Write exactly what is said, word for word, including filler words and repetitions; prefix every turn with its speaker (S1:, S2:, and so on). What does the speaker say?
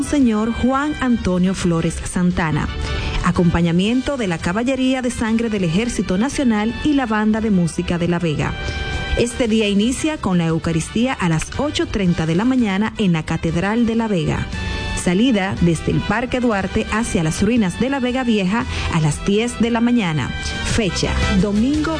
S1: Monseñor Juan Antonio Flores Santana. Acompañamiento de la Caballería de Sangre del Ejército Nacional y la Banda de Música de La Vega. Este día inicia con la Eucaristía a las ocho treinta de la mañana en la Catedral de La Vega. Salida desde el Parque Duarte hacia las ruinas de La Vega Vieja a las diez de la mañana. Fecha, domingo